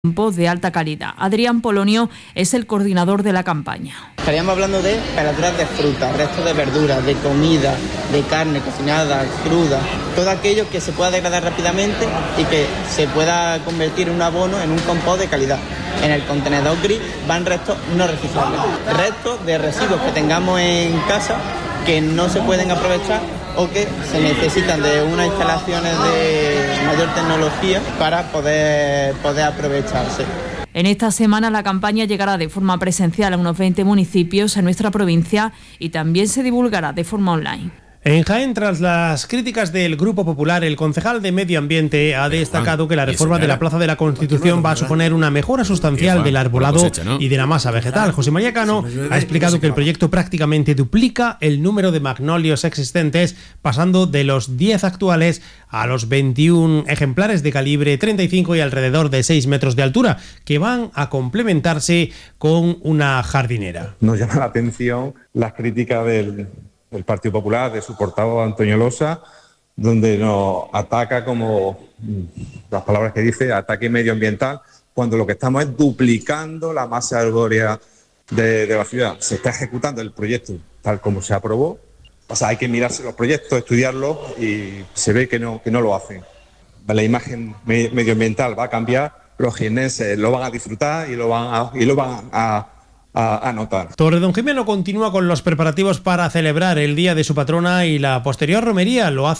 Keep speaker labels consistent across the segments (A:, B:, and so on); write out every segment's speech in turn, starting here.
A: de alta calidad. Adrián Polonio es el coordinador de la campaña.
B: Estaríamos hablando de peladuras de fruta, restos de verduras, de comida, de carne cocinada, cruda, todo aquello que se pueda degradar rápidamente y que se pueda convertir en un abono, en un compost de calidad. En el contenedor gris van restos no reciclables, restos de residuos que tengamos en casa que no se pueden aprovechar o que se necesitan de unas instalaciones de mayor tecnología para poder aprovecharse.
A: En esta semana la campaña llegará de forma presencial a unos 20 municipios en nuestra provincia y también se divulgará de forma online.
C: En Jaén, tras las críticas del Grupo Popular, el concejal de Medio Ambiente ha destacado que la reforma de la Plaza de la Constitución va a suponer una mejora sustancial del arbolado y de la masa vegetal. José María Cano ha explicado que el proyecto prácticamente duplica el número de magnolios existentes, pasando de los 10 actuales a los 21 ejemplares de calibre 35 y alrededor de 6 metros de altura, que van a complementarse con una jardinera.
D: Nos llama la atención las críticas del Partido Popular, de su portavoz Antonio Losa, donde nos ataca, como las palabras que dice, ataque medioambiental, cuando lo que estamos es duplicando la masa arbórea de la ciudad. Se está ejecutando el proyecto tal como se aprobó. O sea, hay que mirarse los proyectos, estudiarlos y se ve que no lo hacen. La imagen medioambiental va a cambiar, los jienenses lo van a disfrutar y lo van a notar.
C: Torredonjimeno continúa con los preparativos para celebrar el día de su patrona y la posterior romería. Lo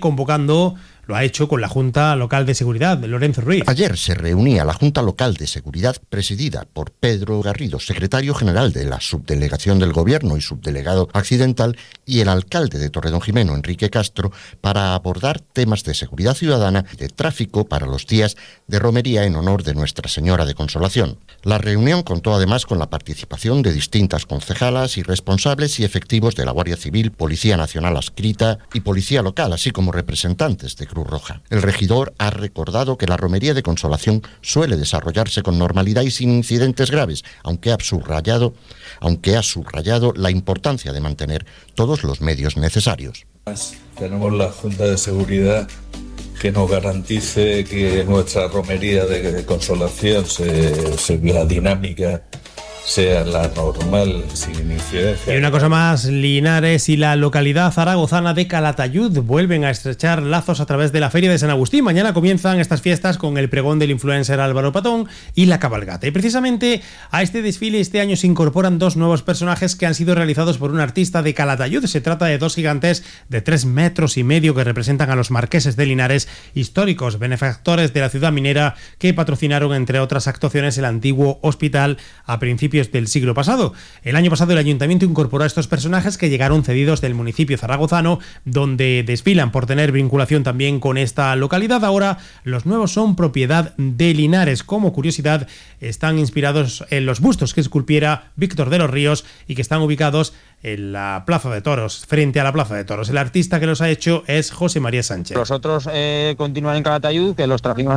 C: ha hecho con la Junta Local de Seguridad de Lorenzo Ruiz.
E: Ayer se reunía la Junta Local de Seguridad presidida por Pedro Garrido, secretario general de la Subdelegación del Gobierno y subdelegado accidental, y el alcalde de Torredonjimeno, Enrique Castro, para abordar temas de seguridad ciudadana y de tráfico para los días de romería en honor de Nuestra Señora de Consolación. La reunión contó además con la participación de distintas concejalas y responsables y efectivos de la Guardia Civil, Policía Nacional adscrita y Policía Local, así como representantes de Cruz Roja. El regidor ha recordado que la romería de Consolación suele desarrollarse con normalidad y sin incidentes graves, aunque ha subrayado la importancia de mantener todos los medios necesarios.
F: Tenemos la Junta de Seguridad que nos garantice que nuestra romería de Consolación la dinámica sea la normal, sin incidencia.
C: Y una cosa más, Linares y la localidad zaragozana de Calatayud vuelven a estrechar lazos a través de la Feria de San Agustín. Mañana comienzan estas fiestas con el pregón del influencer Álvaro Patón y la cabalgata. Y precisamente a este desfile este año se incorporan dos nuevos personajes que han sido realizados por un artista de Calatayud. Se trata de dos gigantes de 3,5 metros que representan a los marqueses de Linares, históricos benefactores de la ciudad minera que patrocinaron, entre otras actuaciones, el antiguo hospital a principios del siglo pasado. El año pasado el ayuntamiento incorporó a estos personajes que llegaron cedidos del municipio zaragozano, donde desfilan por tener vinculación también con esta localidad. Ahora los nuevos son propiedad de Linares. Como curiosidad, están inspirados en los bustos que esculpiera Víctor de los Ríos y que están ubicados en la Plaza de Toros, frente a la Plaza de Toros. El artista que los ha hecho es José María Sánchez.
G: Los otros continúan en Calatayud, que los trajimos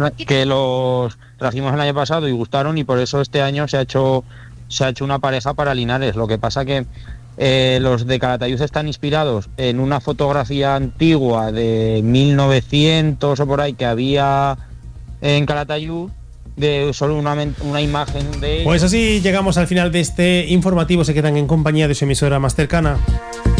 G: el año pasado y gustaron, y por eso este año se ha hecho una pareja para Linares. Lo que pasa que los de Calatayud están inspirados en una fotografía antigua de 1900 o por ahí que había en Calatayud, de solo una imagen de ellos.
C: Pues así llegamos al final de este informativo. Se quedan en compañía de su emisora más cercana.